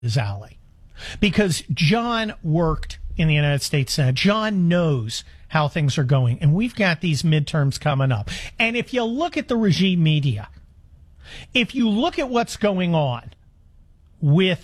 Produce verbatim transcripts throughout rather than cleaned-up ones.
his alley because John worked in the United States Senate. John knows how things are going, and we've got these midterms coming up. And if you look at the regime media, if you look at what's going on with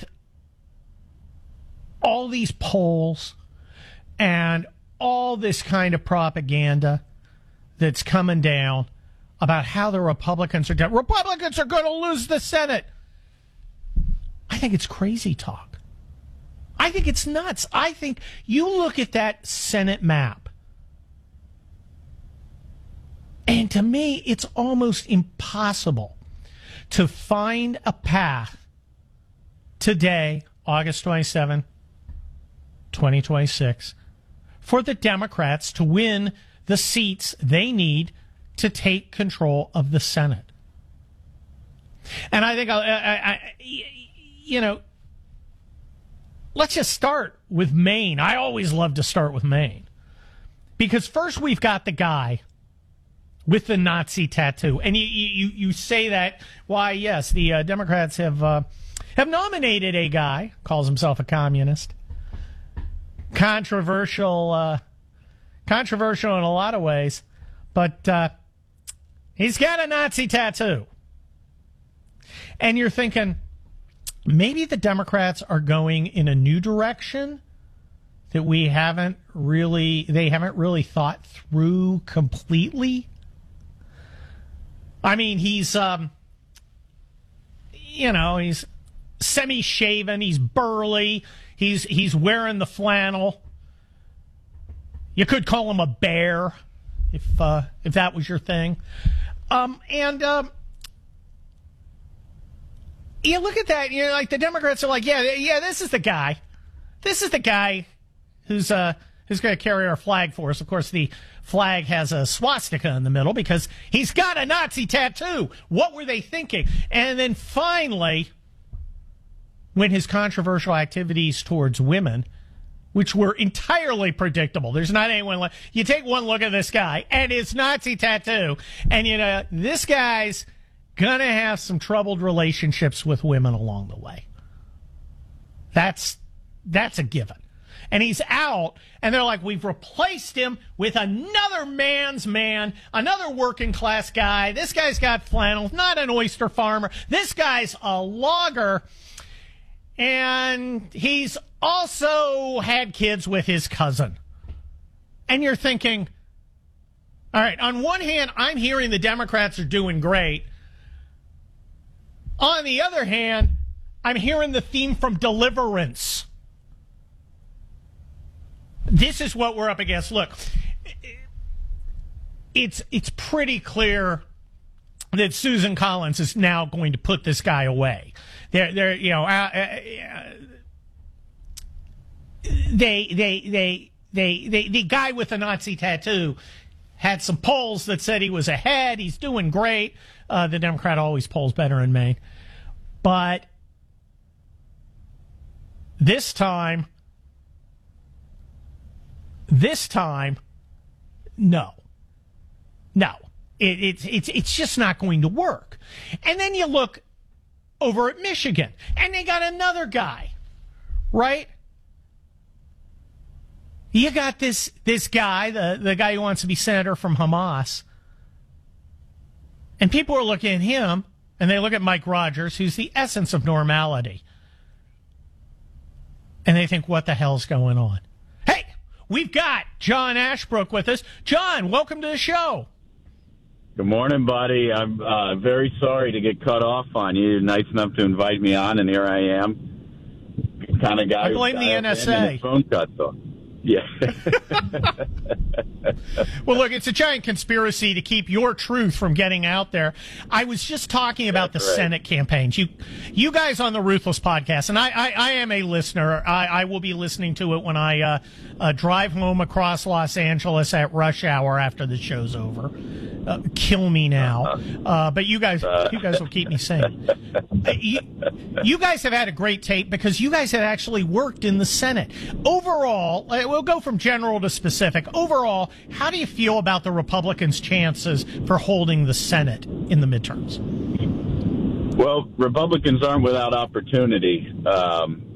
all these polls and all this kind of propaganda that's coming down about how the Republicans are doing, Republicans are going to lose the Senate. I think it's crazy talk. I think it's nuts. I think you look at that Senate map, and to me, it's almost impossible to find a path today, August twenty-seventh, twenty twenty-six, for the Democrats to win the seats they need to take control of the Senate. And I think, I, I, I, you know, let's just start with Maine. I always love to start with Maine. Because first we've got the guy with the Nazi tattoo. And you you, you say that, why, yes, the uh, Democrats have, uh, have nominated a guy, calls himself a communist. Controversial, uh, controversial in a lot of ways. But uh, he's got a Nazi tattoo. And you're thinking, maybe the Democrats are going in a new direction that we haven't really, they haven't really thought through completely. I mean, he's, um, you know, he's semi-shaven, he's burly, he's he's wearing the flannel. You could call him a bear if uh, if that was your thing. Um, and um, you look at that, you're like, the Democrats are like, yeah, yeah, this is the guy. This is the guy who's uh, who's going to carry our flag for us. Of course, the flag has a swastika in the middle because he's got a Nazi tattoo. What were they thinking? And then finally, when his controversial activities towards women, which were entirely predictable. There's not anyone like, you take one look at this guy and his Nazi tattoo, and you know, this guy's gonna have some troubled relationships with women along the way. That's, that's a given. And he's out, and they're like, we've replaced him with another man's man, another working class guy. This guy's got flannel, not an oyster farmer. This guy's a logger. And he's also had kids with his cousin. And you're thinking, all right, on one hand, I'm hearing the Democrats are doing great. On the other hand, I'm hearing the theme from Deliverance. This is what we're up against. Look, it's it's pretty clear that Susan Collins is now going to put this guy away. They're, they're, you know, uh, uh, they, they, they, they, they, the guy with the Nazi tattoo had some polls that said he was ahead. He's doing great. Uh, the Democrat always polls better in Maine. But this time, this time, no, no. It, it's it's it's just not going to work. And then you look over at Michigan, and they got another guy, right? You got this this guy, the, the guy who wants to be senator from Hamas, and people are looking at him, and they look at Mike Rogers, who's the essence of normality, and they think, what the hell's going on? Hey, we've got John Ashbrook with us. John, welcome to the show. Good morning, buddy. I'm uh, very sorry to get cut off on you. You're nice enough to invite me on, and here I am. Kind of guy. I blame the N S A. His phone cuts off. Yeah. Well, look, it's a giant conspiracy to keep your truth from getting out there. I was just talking about That's the right. Senate campaigns. You, you guys on the Ruthless podcast, and I, I, I am a listener. I, I will be listening to it when I uh, uh, drive home across Los Angeles at rush hour after the show's over. Uh, kill me now, uh, but you guys, you guys will keep me sane. Uh, you, you guys have had a great tape because you guys have actually worked in the Senate. Overall, uh, we'll go from general to specific. Overall, how do you feel about the Republicans' chances for holding the Senate in the midterms? Well, Republicans aren't without opportunity. Um,